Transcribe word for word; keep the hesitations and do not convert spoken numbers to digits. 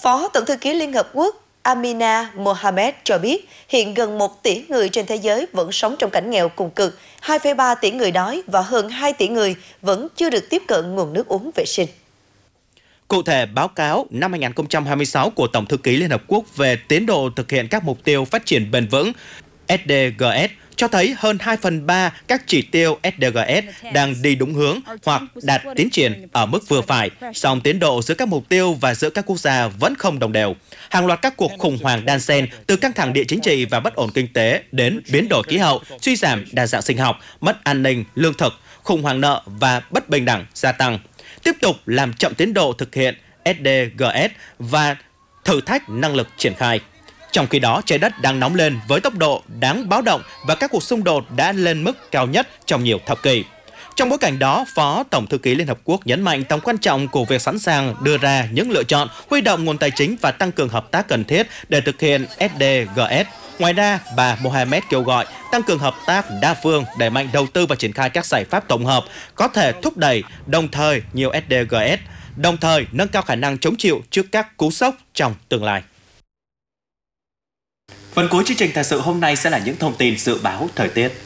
Phó Tổng thư ký Liên Hợp Quốc Amina Mohamed cho biết hiện gần một tỷ người trên thế giới vẫn sống trong cảnh nghèo cùng cực, hai phẩy ba tỷ người đói và hơn hai tỷ người vẫn chưa được tiếp cận nguồn nước uống vệ sinh. Cụ thể, báo cáo năm hai nghìn không trăm hai mươi sáu của Tổng thư ký Liên Hợp Quốc về tiến độ thực hiện các mục tiêu phát triển bền vững S D G S cho thấy hơn hai phần ba các chỉ tiêu S D G S đang đi đúng hướng hoặc đạt tiến triển ở mức vừa phải, song tiến độ giữa các mục tiêu và giữa các quốc gia vẫn không đồng đều. Hàng loạt các cuộc khủng hoảng đan xen từ căng thẳng địa chính trị và bất ổn kinh tế đến biến đổi khí hậu, suy giảm đa dạng sinh học, mất an ninh, lương thực, khủng hoảng nợ và bất bình đẳng gia tăng, tiếp tục làm chậm tiến độ thực hiện S D G S và thử thách năng lực triển khai. Trong khi đó, trái đất đang nóng lên với tốc độ đáng báo động và các cuộc xung đột đã lên mức cao nhất trong nhiều thập kỷ. Trong bối cảnh đó, Phó Tổng thư ký Liên Hợp Quốc nhấn mạnh tầm quan trọng của việc sẵn sàng đưa ra những lựa chọn, huy động nguồn tài chính và tăng cường hợp tác cần thiết để thực hiện S D G S. Ngoài ra, bà Mohamed kêu gọi tăng cường hợp tác đa phương, đẩy mạnh đầu tư và triển khai các giải pháp tổng hợp có thể thúc đẩy đồng thời nhiều S D G S, đồng thời nâng cao khả năng chống chịu trước các cú sốc trong tương lai. Phần cuối chương trình thời sự hôm nay sẽ là những thông tin dự báo thời tiết.